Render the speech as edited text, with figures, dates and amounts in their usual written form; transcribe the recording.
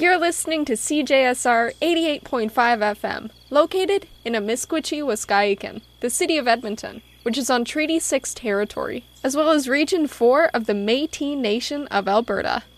You're listening to CJSR 88.5 FM, located in Amiskwichi, Waskaikan, the city of Edmonton, which is on Treaty 6 territory, as well as Region 4 of the Métis Nation of Alberta.